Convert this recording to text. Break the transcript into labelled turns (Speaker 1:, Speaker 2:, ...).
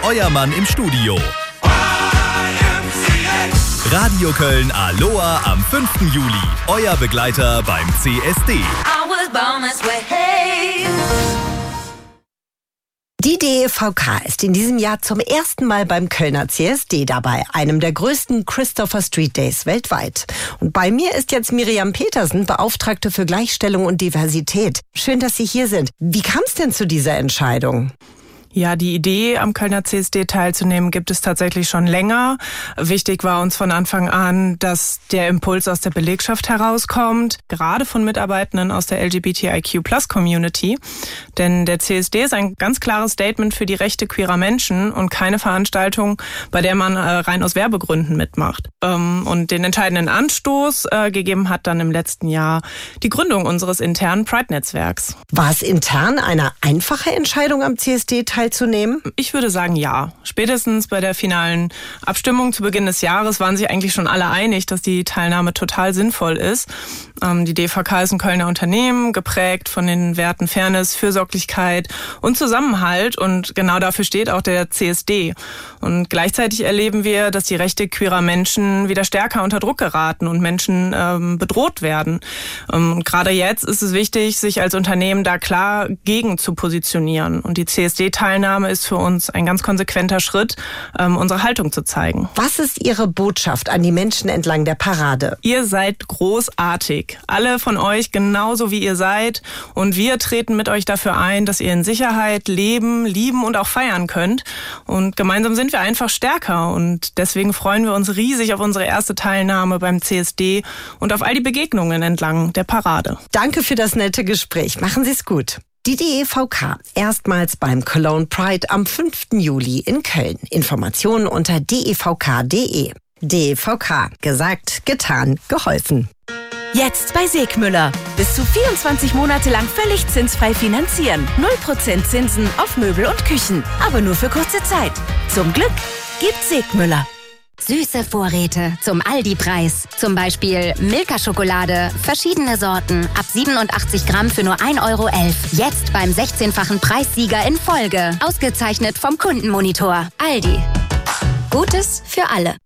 Speaker 1: euer Mann im Studio. Radio Köln Aloha am 5. Juli. Euer Begleiter beim CSD.
Speaker 2: Die DEVK ist in diesem Jahr zum ersten Mal beim Kölner CSD dabei, einem der größten Christopher Street Days weltweit. Und bei mir ist jetzt Miriam Petersen, Beauftragte für Gleichstellung und Diversität. Schön, dass Sie hier sind. Wie kam es denn zu dieser Entscheidung?
Speaker 3: Ja, die Idee, am Kölner CSD teilzunehmen, gibt es tatsächlich schon länger. Wichtig war uns von Anfang an, dass der Impuls aus der Belegschaft herauskommt, gerade von Mitarbeitenden aus der LGBTIQ+-Community. Denn der CSD ist ein ganz klares Statement für die Rechte queerer Menschen und keine Veranstaltung, bei der man rein aus Werbegründen mitmacht. Und den entscheidenden Anstoß gegeben hat dann im letzten Jahr die Gründung unseres internen Pride-Netzwerks.
Speaker 2: War es intern eine einfache Entscheidung, am CSD teilzunehmen?
Speaker 3: Ich würde sagen, ja. Spätestens bei der finalen Abstimmung zu Beginn des Jahres waren sich eigentlich schon alle einig, dass die Teilnahme total sinnvoll ist. Die DEVK ist ein Kölner Unternehmen, geprägt von den Werten Fairness, Fürsorglichkeit und Zusammenhalt. Und genau dafür steht auch der CSD. Und gleichzeitig erleben wir, dass die Rechte queerer Menschen wieder stärker unter Druck geraten und Menschen bedroht werden. Und gerade jetzt ist es wichtig, sich als Unternehmen da klar gegen zu positionieren. Und die CSD-Teilnahme ist für uns ein ganz konsequenter Schritt, unsere Haltung zu zeigen.
Speaker 2: Was ist Ihre Botschaft an die Menschen entlang der Parade?
Speaker 3: Ihr seid großartig. Alle von euch genauso wie ihr seid. Und wir treten mit euch dafür ein, dass ihr in Sicherheit leben, lieben und auch feiern könnt. Und gemeinsam sind wir einfach stärker. Und deswegen freuen wir uns riesig auf unsere erste Teilnahme beim CSD und auf all die Begegnungen entlang der Parade.
Speaker 2: Danke für das nette Gespräch. Machen Sie es gut. Die DEVK, erstmals beim Cologne Pride am 5. Juli in Köln. Informationen unter devk.de. DEVK, gesagt, getan, geholfen.
Speaker 4: Jetzt bei Segmüller. Bis zu 24 Monate lang völlig zinsfrei finanzieren. 0% Zinsen auf Möbel und Küchen. Aber nur für kurze Zeit. Zum Glück gibt's Segmüller.
Speaker 5: Süße Vorräte zum Aldi-Preis. Zum Beispiel Milka-Schokolade, verschiedene Sorten, ab 87 Gramm für nur 1,11 Euro. Jetzt beim 16-fachen Preissieger in Folge. Ausgezeichnet vom Kundenmonitor. Aldi. Gutes für alle.